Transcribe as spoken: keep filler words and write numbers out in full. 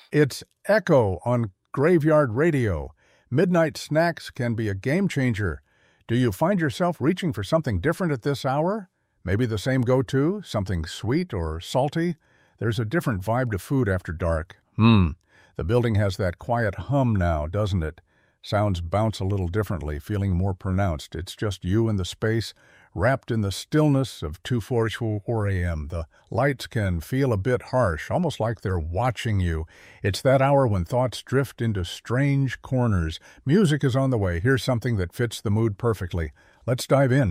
It's Echo on Graveyard Radio. Midnight snacks can be a game changer. Do you find yourself reaching for something different at this hour? Maybe the same go-to, something sweet or salty? There's a different vibe to food after dark. Hmm. The building has that quiet hum now, doesn't it? Sounds bounce a little differently, feeling more pronounced. It's just you and the space, wrapped in the stillness of two forty-four a.m. The lights can feel a bit harsh, almost like they're watching you. It's that hour when thoughts drift into strange corners. Music is on the way. Here's something that fits the mood perfectly. Let's dive in.